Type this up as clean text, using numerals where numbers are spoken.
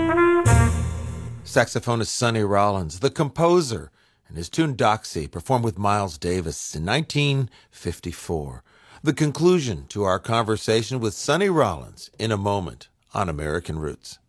Saxophonist Sonny Rollins, the composer, and his tune Doxy, performed with Miles Davis in 1954. The conclusion to our conversation with Sonny Rollins in a moment on American Roots.